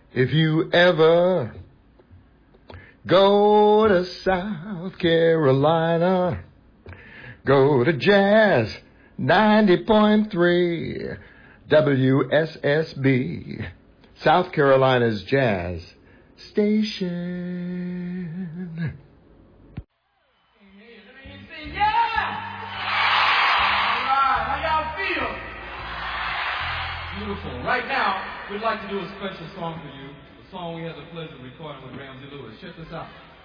If you ever go to South Carolina, go to Jazz 90.3 WSSB, South Carolina's Jazz Station. Beautiful. Right now, we'd like to do a special song for you, a song we had the pleasure of recording with Ramsey Lewis. Check this out.